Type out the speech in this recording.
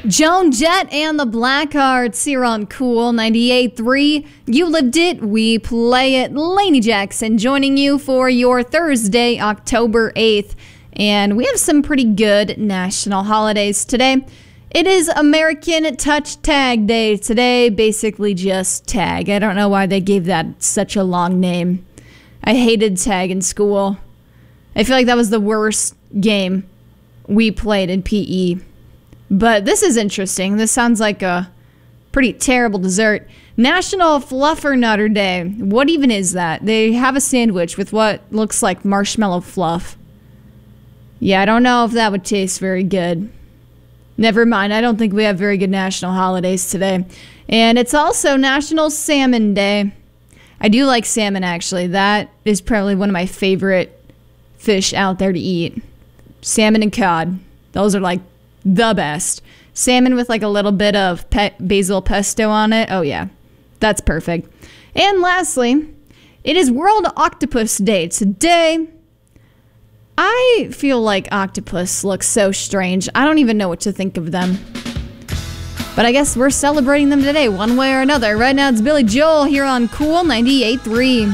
Joan Jett and the Blackhearts here on Cool 98.3. You lived it, we play it. Lainey Jackson joining you for your Thursday, October 8th. And we have some pretty good national holidays today. It is American Touch Tag Day today, basically just tag. I don't know why they gave that such a long name. I hated tag in school. I feel like that was the worst game we played in PE. But this is interesting. This sounds like a pretty terrible dessert. National Fluffernutter Day. What even is that? They have a sandwich with what looks like marshmallow fluff. Yeah, I don't know if that would taste very good. Never mind. I don't think we have very good national holidays today. And it's also National Salmon Day. I do like salmon, actually. That is probably one of my favorite fish out there to eat. Salmon and cod. Those are like the best. Salmon with like a little bit of basil pesto on it. Oh yeah, that's perfect. And lastly, it is World Octopus Day. Today, I feel like octopus looks so strange. I don't even know what to think of them. But I guess we're celebrating them today one way or another. Right now it's Billy Joel here on Cool 98.3.